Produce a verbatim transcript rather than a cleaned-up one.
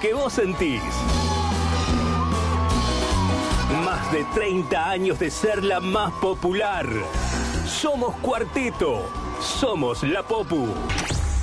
que vos sentís. Más de treinta años de ser la más popular. Somos Cuarteto. Somos la Popu.